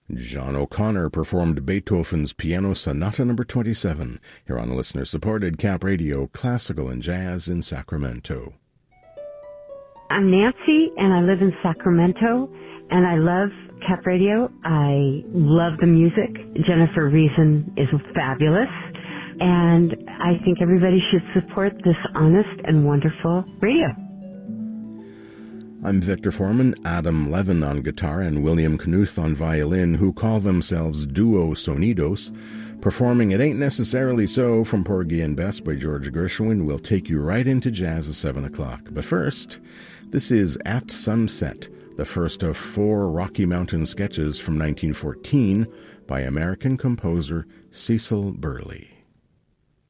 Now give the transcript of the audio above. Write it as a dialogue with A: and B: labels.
A: John O'Connor performed Beethoven's Piano Sonata No. 27 here on listener-supported Cap Radio Classical and Jazz in Sacramento.
B: I'm Nancy, and I live in Sacramento, and I love Cap Radio. I love the music. Jennifer Reason is fabulous, and I think everybody should support this honest and wonderful radio.
A: I'm Victor Foreman, Adam Levin on guitar, and William Knuth on violin, who call themselves Duo Sonidos. Performing It Ain't Necessarily So from Porgy and Bess by George Gershwin will take you right into jazz at 7 o'clock. But first, this is At Sunset, the first of 4 Rocky Mountain sketches from 1914 by American composer Cecil Burley.